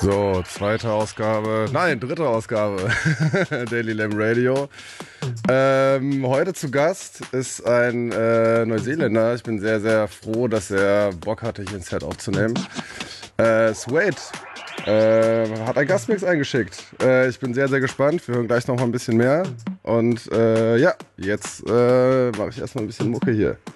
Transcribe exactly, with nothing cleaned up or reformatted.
So, zweite Ausgabe, nein, dritte Ausgabe Daily Lamb Radio. Ähm, heute zu Gast ist ein äh, Neuseeländer. Ich bin sehr, sehr froh, dass er Bock hatte, hier ins Set aufzunehmen. Äh, Suede äh, hat einen Gastmix eingeschickt. Äh, ich bin sehr, sehr gespannt. Wir hören gleich noch mal ein bisschen mehr. Und äh, ja, jetzt äh, mache ich erstmal ein bisschen Mucke hier.